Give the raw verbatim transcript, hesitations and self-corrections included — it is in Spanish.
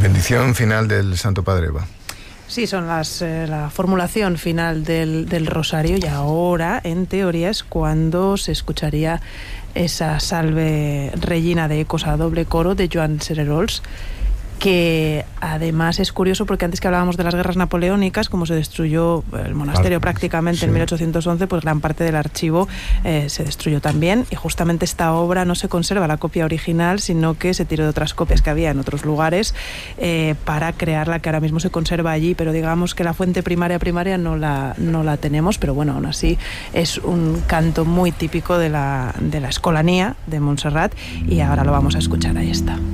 Bendición final del Santo Padre, va. Sí, son las eh, la formulación final del, del rosario, y ahora, en teoría, es cuando se escucharía esa Salve Regina de ecos a doble coro de Joan Cererols, que además es curioso porque antes que hablábamos de las guerras napoleónicas, como se destruyó el monasterio prácticamente sí. en mil ochocientos once, pues gran parte del archivo eh, se destruyó también, y justamente esta obra no se conserva la copia original, sino que se tiró de otras copias que había en otros lugares eh, para crear la que ahora mismo se conserva allí, pero digamos que la fuente primaria primaria no la, no la tenemos, pero bueno, aún así es un canto muy típico de la, de la escolanía de Montserrat, y ahora lo vamos a escuchar, ahí está.